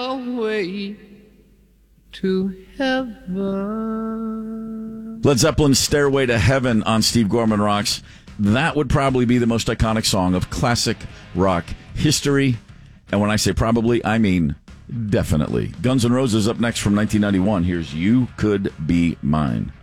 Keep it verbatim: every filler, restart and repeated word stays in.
stairway to heaven. Led Zeppelin's Stairway to Heaven on Steve Gorman Rocks. That would probably be the most iconic song of classic rock history. And when I say probably, I mean definitely. Guns N' Roses up next from nineteen ninety-one. Here's You Could Be Mine.